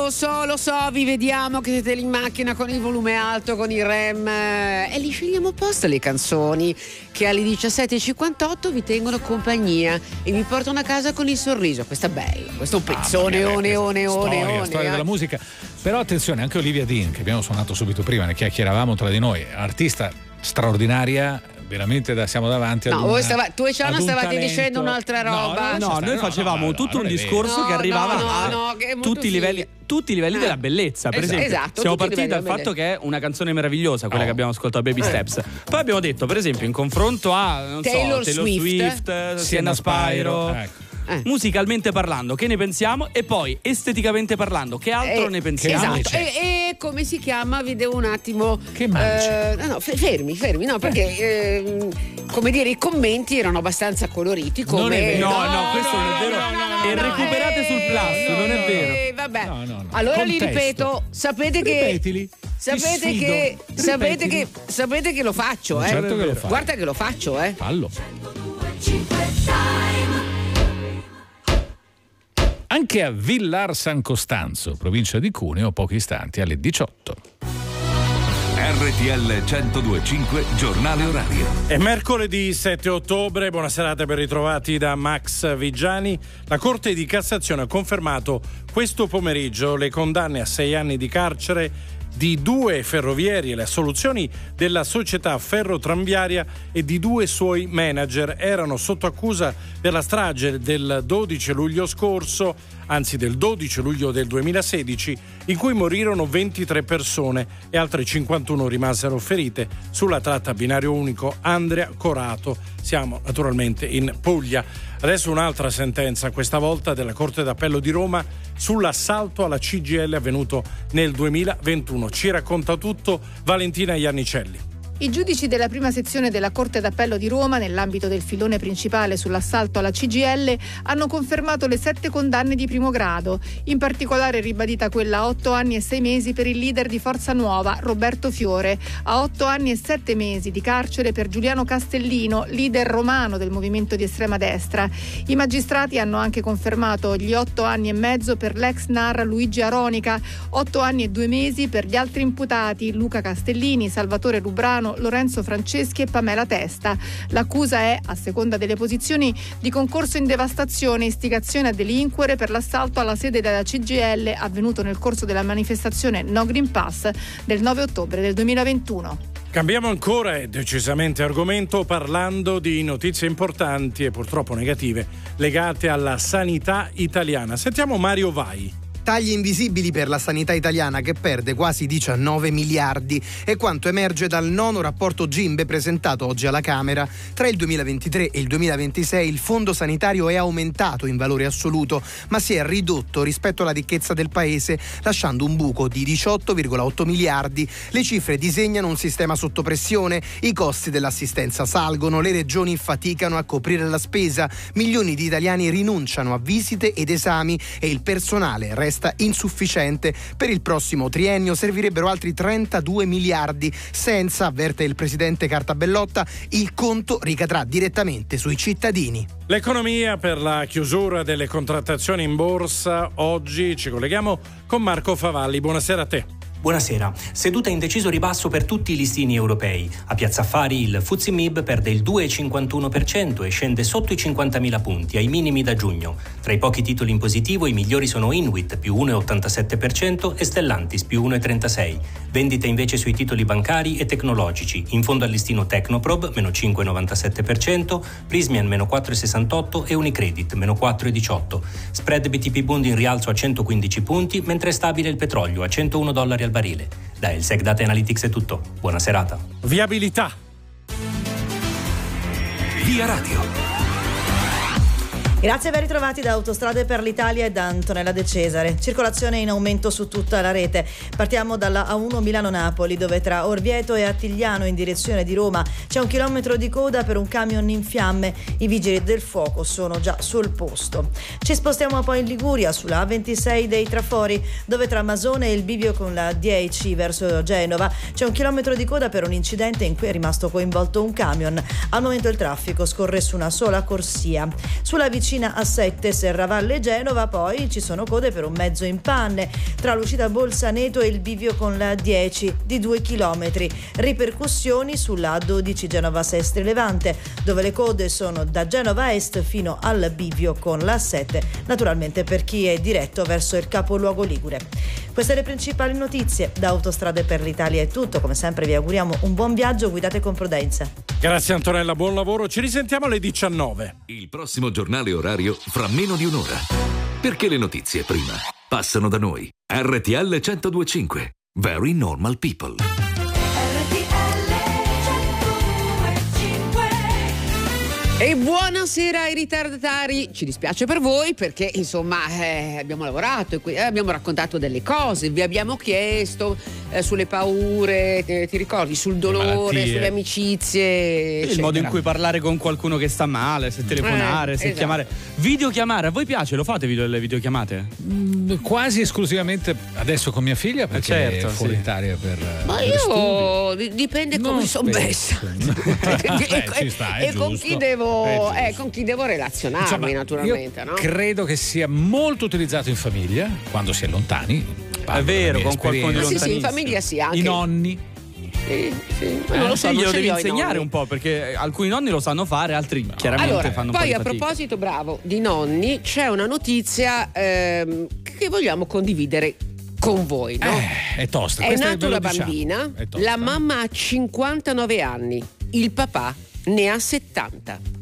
lo so, vi vediamo che siete lì in macchina con il volume alto, con il rem, e li scegliamo apposta le canzoni che alle 17:58 vi tengono compagnia e vi portano a casa con il sorriso. Questa è bella, questo è un pezzone, storia della musica. Però attenzione, anche Olivia Dean, che abbiamo suonato subito prima, ne chiacchieravamo tra di noi, artista straordinaria, veramente siamo davanti a tu e Ciano stavate dicendo un'altra roba. Noi facevamo tutto un discorso che arrivava a tutti i livelli della bellezza. Per esempio, siamo partiti dal fatto che è una canzone meravigliosa, quella che abbiamo ascoltato, Baby Steps. Poi abbiamo detto, per esempio, in confronto a Taylor Swift, Sienna Spyro, musicalmente parlando, che ne pensiamo? E poi esteticamente parlando, che altro ne pensiamo? Esatto. E come si chiama? Vi devo un attimo. Che mangi? Fermi, no, perché come dire, i commenti erano abbastanza coloriti. Come... Non è vero. No, questo non è vero. E recuperate sul Plus, non è vero. Vabbè. No. Allora li ripeto, sapete che. Ripetili. Sapete che lo faccio, Certo che lo fai. Guarda che lo faccio, Fallo. Anche a Villar San Costanzo, provincia di Cuneo, pochi istanti alle 18. RTL 102.5 giornale orario. È mercoledì 7 ottobre, buona serata, ben ritrovati da Max Vigiani. La Corte di Cassazione ha confermato questo pomeriggio le condanne a 6 anni di carcere di 2 ferrovieri e le assoluzioni della società ferrotramviaria e di 2 suoi manager. Erano sotto accusa per la strage del 12 luglio scorso, anzi del 12 luglio del 2016, in cui morirono 23 persone e altre 51 rimasero ferite sulla tratta a binario unico Andria-Corato. Siamo naturalmente in Puglia. Adesso un'altra sentenza, questa volta della Corte d'Appello di Roma, sull'assalto alla CGIL avvenuto nel 2021. Ci racconta tutto Valentina Iannicelli. I giudici della prima sezione della Corte d'Appello di Roma, nell'ambito del filone principale sull'assalto alla CGIL, hanno confermato le 7 condanne di primo grado. In particolare ribadita quella a 8 anni e 6 mesi per il leader di Forza Nuova, Roberto Fiore, a 8 anni e 7 mesi di carcere per Giuliano Castellino, leader romano del movimento di estrema destra. I magistrati hanno anche confermato gli 8 anni e mezzo per l'ex NAR Luigi Aronica, 8 anni e 2 mesi per gli altri imputati Luca Castellini, Salvatore Lubrano, Lorenzo Franceschi e Pamela Testa. L'accusa è, a seconda delle posizioni, di concorso in devastazione e istigazione a delinquere per l'assalto alla sede della CGIL avvenuto nel corso della manifestazione No Green Pass del 9 ottobre del 2021. Cambiamo ancora e decisamente argomento, parlando di notizie importanti e purtroppo negative legate alla sanità italiana. Sentiamo Mario Vai. Tagli invisibili per la sanità italiana, che perde quasi 19 miliardi. È quanto emerge dal nono rapporto GIMBE presentato oggi alla Camera. Tra il 2023 e il 2026 il fondo sanitario è aumentato in valore assoluto, ma si è ridotto rispetto alla ricchezza del paese, lasciando un buco di 18,8 miliardi. Le cifre disegnano un sistema sotto pressione, i costi dell'assistenza salgono, le regioni faticano a coprire la spesa, milioni di italiani rinunciano a visite ed esami e il personale resta insufficiente. Per il prossimo triennio servirebbero altri 32 miliardi. Senza, avverte il presidente Cartabellotta, il conto ricadrà direttamente sui cittadini. L'economia per la chiusura delle contrattazioni in borsa. Oggi ci colleghiamo con Marco Favalli. Buonasera a te. Buonasera. Seduta in deciso ribasso per tutti i listini europei. A Piazza Affari il FTSE MIB perde il 2,51% e scende sotto i 50.000 punti, ai minimi da giugno. Tra i pochi titoli in positivo i migliori sono Inwit più 1,87% e Stellantis più 1,36%. Vendite invece sui titoli bancari e tecnologici. In fondo al listino Tecnoprobe meno 5,97%, Prismian meno 4,68% e Unicredit meno 4,18%. Spread BTP Bund in rialzo a 115 punti, mentre è stabile il petrolio a $101 al barile. Da Elsec Data Analytics è tutto. Buona serata. Viabilità. Via Radio. Grazie, ben ritrovati da Autostrade per l'Italia e da Antonella De Cesare. Circolazione in aumento su tutta la rete. Partiamo dalla A1 Milano-Napoli, dove tra Orvieto e Attigliano in direzione di Roma c'è 1 chilometro di coda per un camion in fiamme. I vigili del fuoco sono già sul posto. Ci spostiamo poi in Liguria, sulla A26 dei Trafori, dove tra Masone e il bivio con la 10 verso Genova c'è 1 chilometro di coda per un incidente in cui è rimasto coinvolto un camion. Al momento il traffico scorre su una sola corsia. Sulla vicina vicina a 7, Serravalle Genova, poi ci sono code per un mezzo in panne tra l'uscita Bolzaneto e il bivio con la 10 di 2 chilometri. Ripercussioni sulla A12 Genova Sestri Levante, dove le code sono da Genova Est fino al bivio con la 7, naturalmente per chi è diretto verso il capoluogo ligure. Queste le principali notizie. Da Autostrade per l'Italia è tutto, come sempre vi auguriamo un buon viaggio, guidate con prudenza. Grazie Antonella, buon lavoro, ci risentiamo alle 19. Il prossimo giornale orario fra meno di un'ora. Perché le notizie prima passano da noi. RTL 102.5. Very Normal People. E buonasera ai ritardatari, ci dispiace per voi perché insomma abbiamo lavorato e abbiamo raccontato delle cose, vi abbiamo chiesto sulle paure, ti ricordi, sul dolore, sulle amicizie, il modo in cui parlare con qualcuno che sta male, se telefonare, se chiamare, videochiamare. A voi piace? Lo fate le videochiamate? Quasi esclusivamente adesso con mia figlia perché è fuori Italia per ma io dipende come sono messa e con chi devo con chi devo relazionarmi. Insomma, naturalmente, no? Credo che sia molto utilizzato in famiglia quando si è lontani. È vero, con qualcuno di lontanissimo. Sì, in famiglia sì, anche i nonni. Sì. Non lo so, glielo devi insegnare un po', perché alcuni nonni lo sanno fare, altri chiaramente fanno un po' di fatica. Poi a proposito, bravo, di nonni, c'è una notizia che vogliamo condividere con voi, no? È tosta. È nata una bambina, la mamma ha 59 anni, il papà ne ha 70.